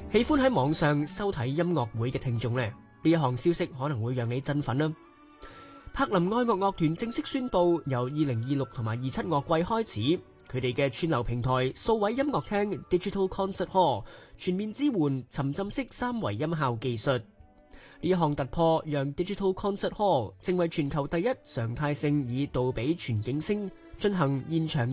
喜歡喺網上收睇音樂會嘅聽眾呢，呢一項消息可能會讓你振奮啦。柏林愛樂樂團正式宣布，由2026同埋27樂季開始，佢哋嘅串流平台數位音樂廳 Digital Concert Hall 全面支援沉浸式三維音效技術。呢一項突破讓 Digital Concert Hall 成為全球第一常態性以杜比全景聲進行現場